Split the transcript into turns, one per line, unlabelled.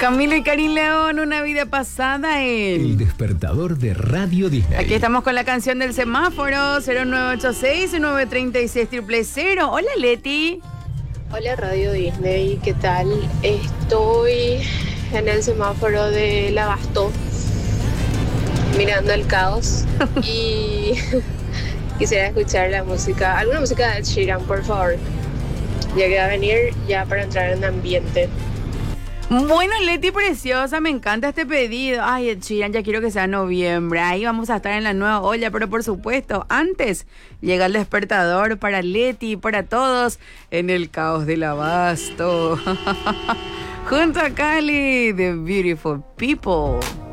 Camilo y Karin León, una vida pasada en...
El despertador de Radio Disney.
Aquí estamos con la canción del semáforo 0986-936-000. Hola, Leti.
Hola, Radio Disney, ¿qué tal? Estoy en el semáforo del Abasto, mirando el caos y quisiera escuchar alguna música de Ed Sheeran, por favor, ya que va a venir ya para entrar en ambiente.
Bueno, Leti preciosa, me encanta este pedido. Ay, Ed Sheeran, ya quiero que sea noviembre. Ahí vamos a estar en la nueva olla, pero por supuesto, antes llega el despertador para Leti y para todos en el caos del abasto. Junto a Cali, The Beautiful People.